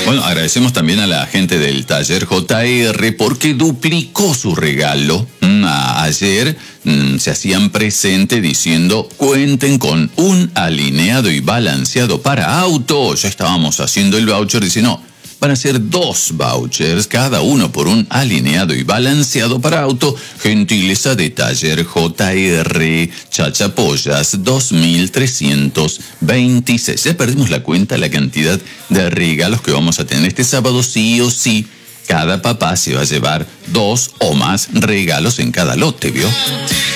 Bueno, agradecemos también a la gente del taller JR porque duplicó su regalo. Ayer se hacían presente diciendo: cuenten con un alineado y balanceado para auto. Ya estábamos haciendo el voucher, dice no. Van a ser 2 vouchers, cada uno por un alineado y balanceado para auto, gentileza de Taller JR, Chachapoyas 2326. Ya perdimos la cuenta la cantidad de regalos que vamos a tener este sábado, sí o sí. Cada papá se va a llevar 2 o más regalos en cada lote, ¿vio?